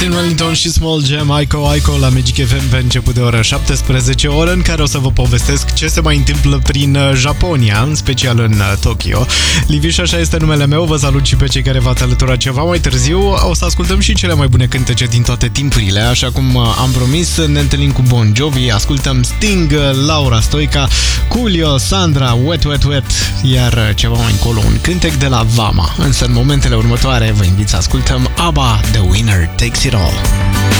Martin Wellington și Small Jam, Aiko la Magic FM pe început de ora 17, oră în care o să vă povestesc ce se mai întâmplă prin Japonia, în special în Tokyo. Liviu, așa este numele meu, vă salut și pe cei care v-ați alăturat ceva mai târziu. O să ascultăm și cele mai bune cântece din toate timpurile, așa cum am promis, ne întâlnim cu Bon Jovi, ascultăm Sting, Laura Stoica, Coolio, Sandra, Wet Wet Wet, iar ceva mai încolo un cântec de la Vama. Însă în momentele următoare vă invit să ascultăm ABBA, The Winner Takes It All.